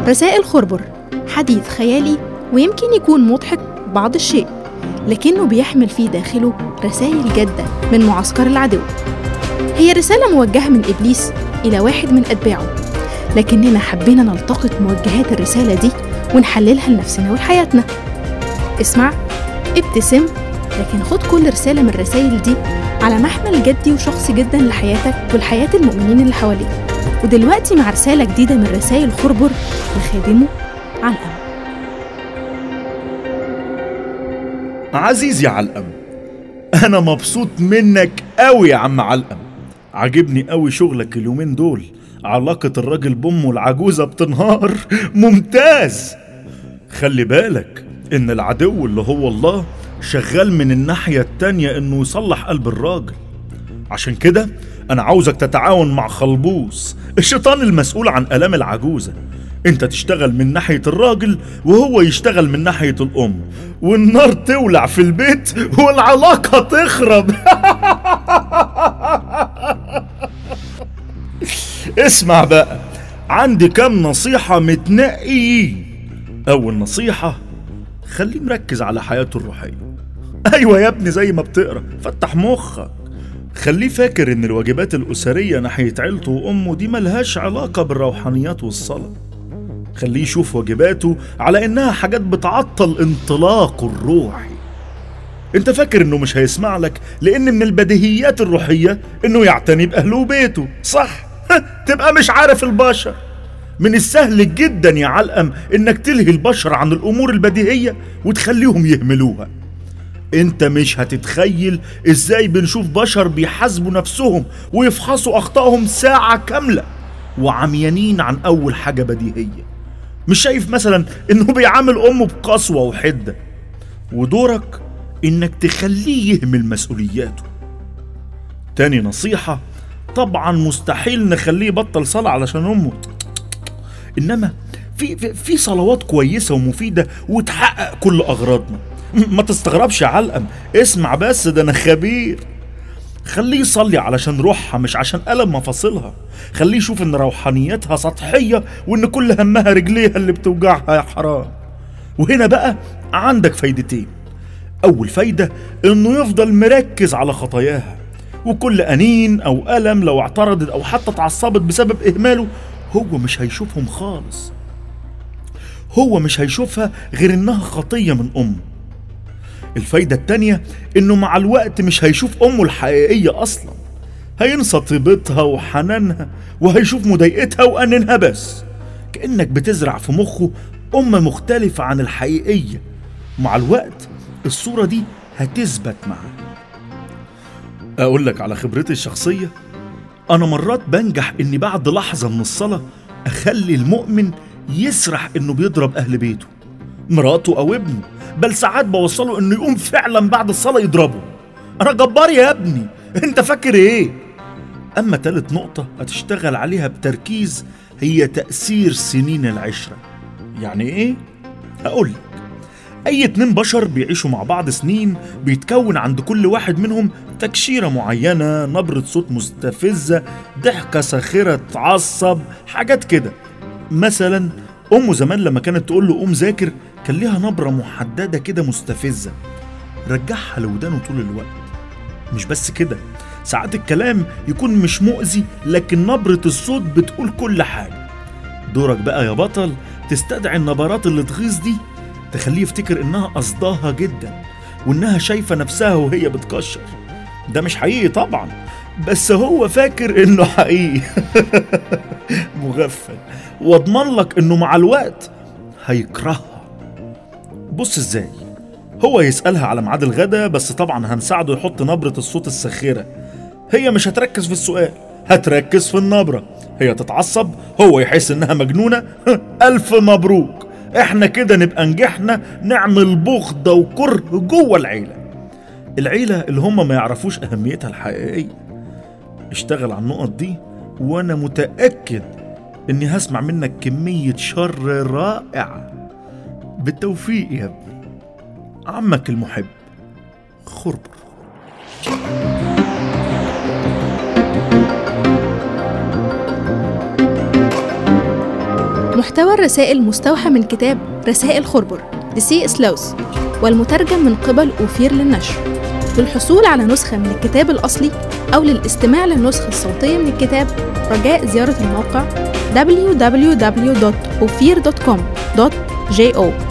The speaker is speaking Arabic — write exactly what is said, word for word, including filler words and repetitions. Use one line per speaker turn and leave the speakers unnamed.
رسائل خربر حديث خيالي ويمكن يكون مضحك بعض الشيء، لكنه بيحمل في داخله رسائل جادة من معسكر العدو. هي رسالة موجهة من إبليس إلى واحد من أتباعه، لكننا حبينا نلتقط موجهات الرسالة دي ونحللها لنفسنا ولحياتنا. اسمع، ابتسم، لكن خد كل رسالة من الرسائل دي على محمل جدي وشخصي جدا لحياتك ولحياة المؤمنين اللي حواليك. ودلوقتي مع رسالة جديدة من رسائل خربر لخادمه علقم.
عزيزي علقم، أنا مبسوط منك قوي يا عم علقم. عجبني قوي شغلك اليومين دول، علاقة الراجل بأمه العجوزة بتنهار. ممتاز. خلي بالك إن العدو اللي هو الله شغال من الناحية التانية إنه يصلح قلب الراجل. عشان كده أنا عاوزك تتعاون مع خلبوس الشيطان المسؤول عن آلام العجوزة. انت تشتغل من ناحية الراجل وهو يشتغل من ناحية الأم، والنار تولع في البيت والعلاقة تخرب. اسمع بقى، عندي كام نصيحة متنقيين. أول نصيحة، خليه مركز على حياته الروحية. أيوة يا ابني، زي ما بتقرأ فتح مخك. خليه فاكر إن الواجبات الأسرية ناحية عيلته وأمه دي ملهاش علاقة بالروحانيات والصلاة. خليه يشوف واجباته على إنها حاجات بتعطل انطلاقه الروحي. انت فاكر إنه مش هيسمع لك لأن من البديهيات الروحية إنه يعتني بأهله وبيته، صح؟ تبقى مش عارف البشر. من السهل جدا يا علقم إنك تلهي البشر عن الأمور البديهية وتخليهم يهملوها. انت مش هتتخيل ازاي بنشوف بشر بيحاسبوا نفسهم ويفحصوا اخطائهم ساعة كاملة وعميانين عن اول حاجة بديهية. مش شايف مثلا انه بيعامل امه بقسوة وحدة، ودورك انك تخليه يهمل مسؤولياته. تاني نصيحة، طبعا مستحيل نخليه يبطل صلاة علشان امه، انما في, في, في صلوات كويسة ومفيدة وتحقق كل اغراضنا. ما تستغربش يا علقم، اسمع بس، ده انا خبير. خليه يصلي علشان روحها مش عشان ألم مفاصلها. خليه يشوف ان روحانيتها سطحية وان كل همها رجليها اللي بتوجعها يا حرام. وهنا بقى عندك فايدتين. اول فايدة انه يفضل مركز على خطاياها، وكل أنين او ألم لو اعترضت او حتى اتعصبت بسبب اهماله هو مش هيشوفهم خالص. هو مش هيشوفها غير انها خطية من امه. الفايدة التانية انه مع الوقت مش هيشوف امه الحقيقية اصلا، هينسى طيبتها وحنانها وهيشوف مضايقتها وأننها بس. كأنك بتزرع في مخه ام مختلفة عن الحقيقية. مع الوقت الصورة دي هتثبت معاه. اقول لك على خبرتي الشخصية، انا مرات بنجح اني بعد لحظة من الصلاة اخلي المؤمن يسرح انه بيضرب اهل بيته، مراته او ابنه، بل ساعات بوصله انه يقوم فعلا بعد الصلاة يضربه. انا جبار يا ابني، انت فاكر ايه؟ اما تالت نقطة هتشتغل عليها بتركيز هي تأثير سنين العشرة. يعني ايه؟ اقول لك، اي اتنين بشر بيعيشوا مع بعض سنين بيتكون عند كل واحد منهم تكشيرة معينة، نبرة صوت مستفزة، ضحكة ساخرة تعصب، حاجات كده. مثلا امه زمان لما كانت تقول له قوم ذاكر كان ليها نبرة محددة كده مستفزة، رجعها لودانه طول الوقت. مش بس كده، ساعات الكلام يكون مش مؤذي لكن نبرة الصوت بتقول كل حاجة. دورك بقى يا بطل تستدعي النبرات اللي تغيظ دي، تخليه يفتكر انها قصداها جدا وانها شايفة نفسها وهي بتكشر. ده مش حقيقي طبعا، بس هو فاكر انه حقيقي. مغفل. واضمن لك انه مع الوقت هيكرهها. بص ازاي، هو يسألها على ميعاد الغدا، بس طبعا هنساعده يحط نبرة الصوت الساخرة. هي مش هتركز في السؤال، هتركز في النبرة. هي تتعصب، هو يحس انها مجنونة. الف مبروك، احنا كده نبقى نجحنا نعمل بغضة وكره جوه العيلة العيلة اللي هم ما يعرفوش اهميتها الحقيقية. اشتغل على النقط دي وانا متأكد اني هسمع منك كمية شر رائعة. بالتوفيق يا ابني، عمك المحب خربر.
ومحتوى الرسائل مستوحى من كتاب رسائل خربر لسي إس لويس، والمترجم من قبل أوفير للنشر. للحصول على نسخة من الكتاب الأصلي أو للاستماع للنسخة الصوتية من الكتاب، رجاء زيارة الموقع دبليو دبليو دبليو دوت أوفير دوت كوم دوت جي أو.